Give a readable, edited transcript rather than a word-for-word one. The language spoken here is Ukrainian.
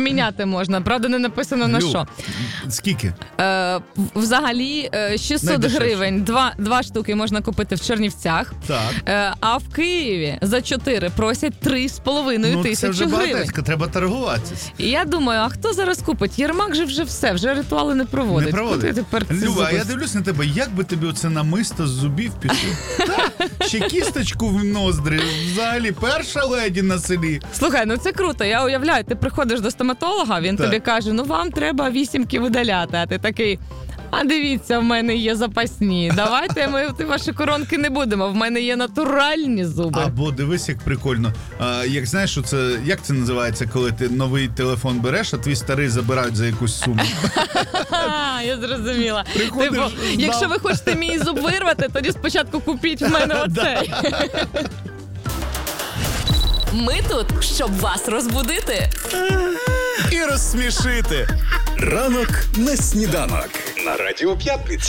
обміняти можна. Правда, не написано на що. Скільки? Взагалі 600 гривень. Два штуки можна купити в Чернівцях. Так. А в Києві за 4 просять 3,5 тисячі це вже гривень. багатецько, треба торгуватися. І я думаю, а хто зараз купить? Єрмак же вже все, вже ритуали не проводить. Не проводить. Куди тепер ці Люба, зуби? я дивлюсь на тебе, як би тобі оце намисто з зубів пішло? Ще кісточку в ноздрі. Взагалі, перша леді на селі. Слухай, ну це круто. Я уявляю, ти приходиш до стоматолога, він тобі каже, ну вам треба 8 видаляти, а ти такий... А дивіться, в мене є запасні. Давайте ми ваші коронки не будемо. В мене є натуральні зуби. Або дивись, як прикольно. Як знаєш, як це називається, коли ти новий телефон береш, а твій старий забирають за якусь суму. Я зрозуміла. Приходиш, якщо ви хочете мій зуб вирвати, тоді спочатку купіть в мене оцей. Ми тут, щоб вас розбудити І розсмішити. Ранок на сніданок. На Радіо П'ятниця.